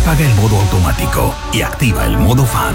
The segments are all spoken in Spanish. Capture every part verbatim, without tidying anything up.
apaga el modo automático y activa el modo fan.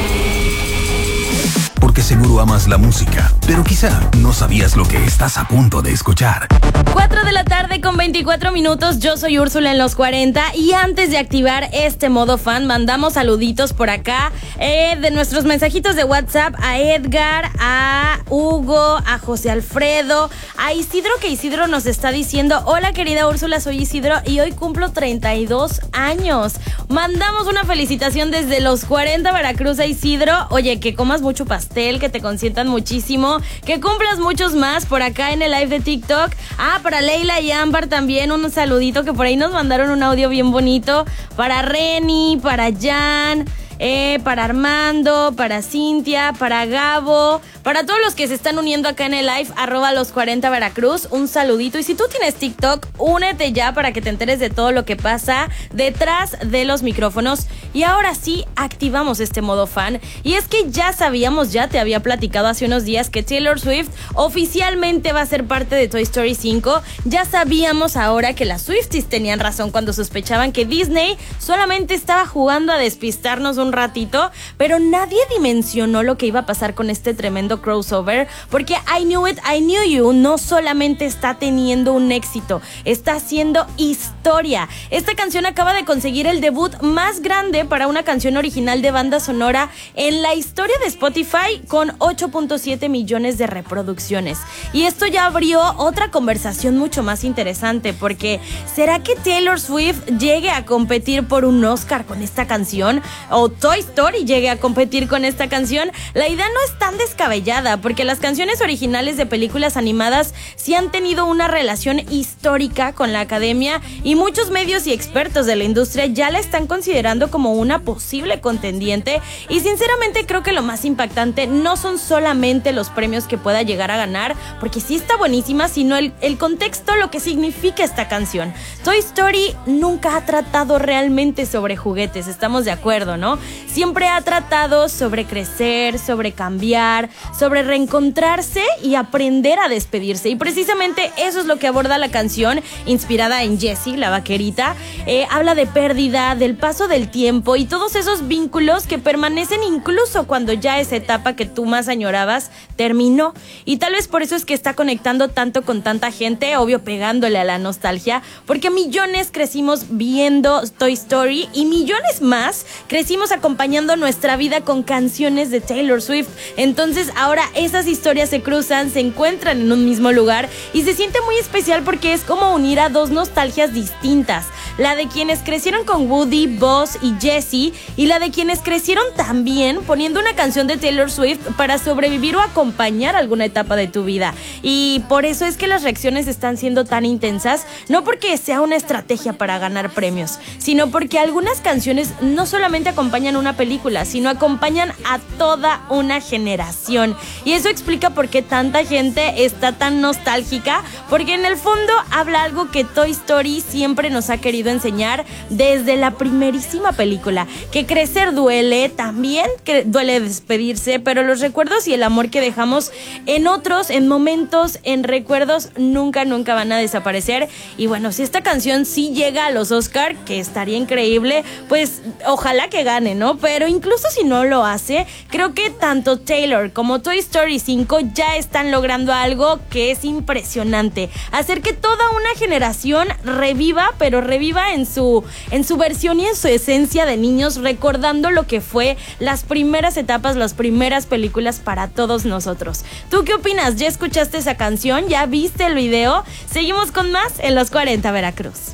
Porque seguro amas la música, pero quizá no sabías lo que estás a punto de escuchar. cuatro de la tarde con veinticuatro minutos, yo soy Úrsula en los cuarenta y antes de activar este modo fan, mandamos saluditos por acá eh, de nuestros mensajitos de WhatsApp a Edgar, a Hugo, a José Alfredo, a Isidro, que Isidro nos está diciendo: hola querida Úrsula, soy Isidro y hoy cumplo treinta y dos años. Mandamos una felicitación desde los cuarenta Veracruz a Isidro. Oye, que comas mucho pastel, que te consientan muchísimo, que cumplas muchos más por acá en el live de TikTok. Ah, para Leila y Ámbar también un saludito, que por ahí nos mandaron un audio bien bonito. Para Reni, para Jan, eh, para Armando, para Cintia, para Gabo, para todos los que se están uniendo acá en el live, arroba los cuarenta Veracruz, un saludito. Y si tú tienes TikTok, únete ya para que te enteres de todo lo que pasa detrás de los micrófonos. Y ahora sí, activamos este modo fan. Y es que ya sabíamos, ya te había platicado hace unos días que Taylor Swift oficialmente va a ser parte de Toy Story cinco. Ya sabíamos ahora que las Swifties tenían razón cuando sospechaban que Disney solamente estaba jugando a despistarnos un ratito, pero nadie dimensionó lo que iba a pasar con este tremendo crossover, porque I Knew It, I Knew You no solamente está teniendo un éxito, está haciendo historia. Esta canción acaba de conseguir el debut más grande para una canción original de banda sonora en la historia de Spotify, con ocho punto siete millones de reproducciones. Y esto ya abrió otra conversación mucho más interesante, porque ¿será que Taylor Swift llegue a competir por un Oscar con esta canción? ¿O Toy Story llegue a competir con esta canción? La idea no es tan descabellada, porque las canciones originales de películas animadas sí han tenido una relación histórica con la academia, y muchos medios y expertos de la industria ya la están considerando como una posible contendiente. Y sinceramente creo que lo más impactante no son solamente los premios que pueda llegar a ganar, porque sí está buenísima, sino el, el contexto, lo que significa esta canción. Toy Story nunca ha tratado realmente sobre juguetes, estamos de acuerdo, ¿no? Siempre ha tratado sobre crecer, sobre cambiar, sobre reencontrarse y aprender a despedirse. Y precisamente eso es lo que aborda la canción, inspirada en Jessie, la vaquerita. Eh, habla de pérdida, del paso del tiempo y todos esos vínculos que permanecen incluso cuando ya esa etapa que tú más añorabas terminó. Y tal vez por eso es que está conectando tanto con tanta gente, obvio pegándole a la nostalgia, porque millones crecimos viendo Toy Story y millones más crecimos acompañando nuestra vida con canciones de Taylor Swift. Entonces ahora esas historias se cruzan, se encuentran en un mismo lugar y se siente muy especial, porque es como unir a dos nostalgias distintas: la de quienes crecieron con Woody, Buzz y Jessie, y la de quienes crecieron también poniendo una canción de Taylor Swift para sobrevivir o acompañar alguna etapa de tu vida. Y por eso es que las reacciones están siendo tan intensas, no porque sea una estrategia para ganar premios, sino porque algunas canciones no solamente acompañan una película, sino acompañan a toda una generación. Y eso explica por qué tanta gente está tan nostálgica, porque en el fondo habla algo que Toy Story siempre nos ha querido enseñar desde la primerísima película: que crecer duele, también que duele despedirse, pero los recuerdos y el amor que dejamos en otros, en momentos, en recuerdos, nunca, nunca van a desaparecer. Y bueno, si esta canción sí llega a los Oscar, que estaría increíble, pues ojalá que gane, ¿no? Pero incluso si no lo hace, creo que tanto Taylor como Toy Story cinco ya están logrando algo que es impresionante: hacer que toda una generación reviva, pero reviva en su, en su versión y en su esencia de niños, recordando lo que fue las primeras etapas, las primeras películas para todos nosotros. ¿Tú qué opinas? ¿Ya escuchaste esa canción? ¿Ya viste el video? Seguimos con más en los cuarenta Veracruz.